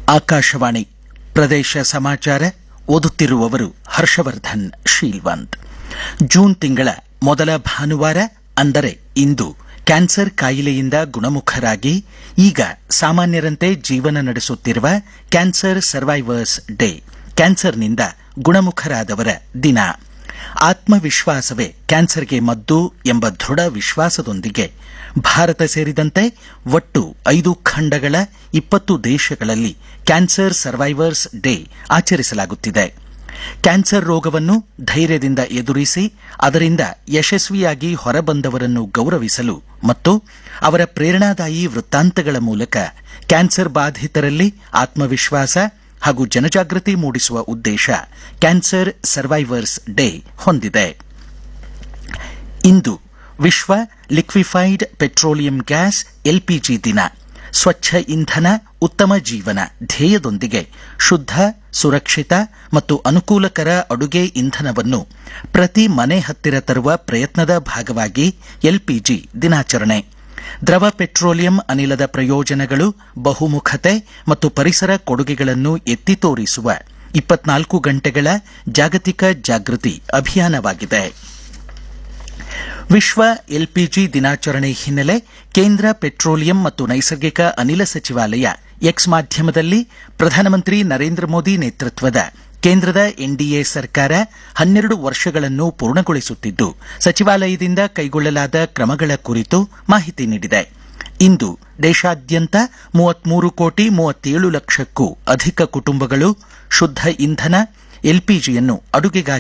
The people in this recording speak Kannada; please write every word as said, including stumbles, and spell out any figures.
ಆಕಾಶವಾಣಿ ಪ್ರದೇಶ ಸಮಾಚಾರ ಓದುತ್ತಿರುವವರು ಹರ್ಷವರ್ಧನ್ ಶೀಲ್ವಂತ್. ಜೂನ್ ತಿಂಗಳ ಮೊದಲ ಭಾನುವಾರ ಅಂದರೆ ಇಂದು ಕ್ಯಾನ್ಸರ್ ಕಾಯಿಲೆಯಿಂದ ಗುಣಮುಖರಾಗಿ ಈಗ ಸಾಮಾನ್ಯರಂತೆ ಜೀವನ ನಡೆಸುತ್ತಿರುವ ಕ್ಯಾನ್ಸರ್ ಸರ್ವೈವರ್ಸ್ ಡೇ, ಕ್ಯಾನ್ಸರ್ನಿಂದ ಗುಣಮುಖರಾದವರ ದಿನ. ಆತ್ಮವಿಶ್ವಾಸವೇ ಕ್ಯಾನ್ಸರ್ಗೆ ಮದ್ದು ಎಂಬ ದೃಢ ವಿಶ್ವಾಸದೊಂದಿಗೆ ಭಾರತ ಸೇರಿದಂತೆ ಒಟ್ಟು ಐದು ಖಂಡಗಳ ಇಪ್ಪತ್ತು ದೇಶಗಳಲ್ಲಿ ಕ್ಯಾನ್ಸರ್ ಸರ್ವೈವರ್ಸ್ ಡೇ ಆಚರಿಸಲಾಗುತ್ತಿದೆ. ಕ್ಯಾನ್ಸರ್ ರೋಗವನ್ನು ಧೈರ್ಯದಿಂದ ಎದುರಿಸಿ ಅದರಿಂದ ಯಶಸ್ವಿಯಾಗಿ ಹೊರಬಂದವರನ್ನು ಗೌರವಿಸಲು ಮತ್ತು ಅವರ ಪ್ರೇರಣಾದಾಯಿ ವೃತ್ತಾಂತಗಳ ಮೂಲಕ ಕ್ಯಾನ್ಸರ್ ಬಾಧಿತರಲ್ಲಿ ಆತ್ಮವಿಶ್ವಾಸ ಹಾಗೂ ಜನಜಾಗೃತಿ ಮೂಡಿಸುವ ಉದ್ದೇಶ ಕ್ಯಾನ್ಸರ್ ಸರ್ವೈವರ್ಸ್ ಡೇ ಹೊಂದಿದೆ. ಇಂದು ವಿಶ್ವ ಲಿಕ್ವಿಫೈಡ್ ಪೆಟ್ರೋಲಿಯಂ ಗ್ಯಾಸ್ ಎಲ್ಪಿಜಿ ದಿನ. ಸ್ವಚ್ಛ ಇಂಧನ ಉತ್ತಮ ಜೀವನ ಧ್ಯೇಯದೊಂದಿಗೆ ಶುದ್ಧ, ಸುರಕ್ಷಿತ ಮತ್ತು ಅನುಕೂಲಕರ ಅಡುಗೆ ಇಂಧನವನ್ನು ಪ್ರತಿ ಮನೆ ಹತ್ತಿರ ತರುವ ಪ್ರಯತ್ನದ ಭಾಗವಾಗಿ ಎಲ್ಪಿಜಿ ದಿನಾಚರಣೆ. ದ್ರವ ಪೆಟ್ರೋಲಿಯಂ ಅನಿಲದ ಪ್ರಯೋಜನಗಳು, ಬಹುಮುಖತೆ ಮತ್ತು ಪರಿಸರ ಕೊಡುಗೆಗಳನ್ನು ಎತ್ತಿ ತೋರಿಸುವ ಇಪ್ಪತ್ನಾಲ್ಕು ಗಂಟೆಗಳ ಜಾಗತಿಕ ಜಾಗೃತಿ ಅಭಿಯಾನವಾಗಿದೆ. ವಿಶ್ವ ಎಲ್ಪಿಜಿ ದಿನಾಚರಣೆ ಹಿನ್ನೆಲೆ ಕೇಂದ್ರ ಪೆಟ್ರೋಲಿಯಂ ಮತ್ತು ನೈಸರ್ಗಿಕ ಅನಿಲ ಸಚಿವಾಲಯ ಎಕ್ಸ್ ಮಾಧ್ಯಮದಲ್ಲಿ ಪ್ರಧಾನಮಂತ್ರಿ ನರೇಂದ್ರ ಮೋದಿ ನೇತೃತ್ವದ ಕೇಂದ್ರದ ಎನ್ಡಿಎ ಸರ್ಕಾರ ಹನ್ನೆರಡು ವರ್ಷಗಳನ್ನು ಪೂರ್ಣಗೊಳಿಸುತ್ತಿದ್ದು, ಸಚಿವಾಲಯದಿಂದ ಕೈಗೊಳ್ಳಲಾದ ಕ್ರಮಗಳ ಕುರಿತು ಮಾಹಿತಿ ನೀಡಿದೆ. ಇಂದು ದೇಶಾದ್ಯಂತ ಮೂವತ್ಮೂರು ಕೋಟಿ ಮೂವತ್ತೇಳು ಲಕ್ಷಕ್ಕೂ ಅಧಿಕ ಕುಟುಂಬಗಳು ಶುದ್ಧ ಇಂಧನ ಎಲ್ಪಿಜಿಯನ್ನು ಅಡುಗೆಗಾಗಿ